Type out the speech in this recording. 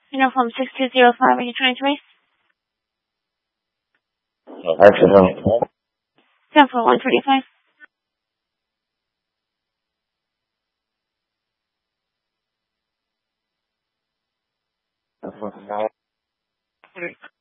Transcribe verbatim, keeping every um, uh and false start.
Uniform six two zero five, are you trying to race? Uh, accident. ten four one twenty-five. That's what